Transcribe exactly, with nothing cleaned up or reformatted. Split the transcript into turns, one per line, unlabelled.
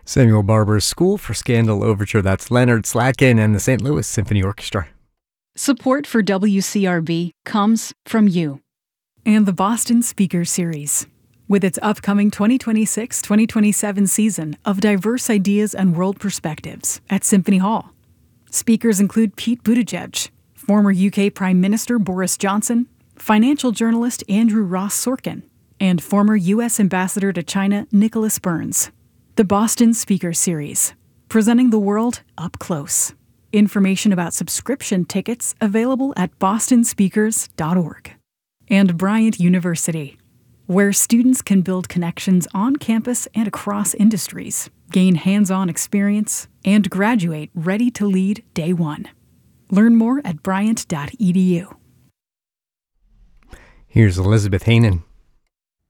Samuel Barber's School for Scandal Overture. That's Leonard Slatkin and the Saint Louis Symphony Orchestra.
Support for W C R B comes from you.
And the Boston Speaker Series. With its upcoming twenty twenty-six twenty twenty-seven season of diverse ideas and world perspectives at Symphony Hall. Speakers include Pete Buttigieg, former U K Prime Minister Boris Johnson, financial journalist Andrew Ross Sorkin, and former U S Ambassador to China Nicholas Burns. The Boston Speaker Series, presenting the world up close. Information about subscription tickets available at boston speakers dot org. And Bryant University, where students can build connections on campus and across industries, gain hands-on experience, and graduate ready to lead day one. Learn more at bryant dot e d u.
Here's Elizabeth Hanen.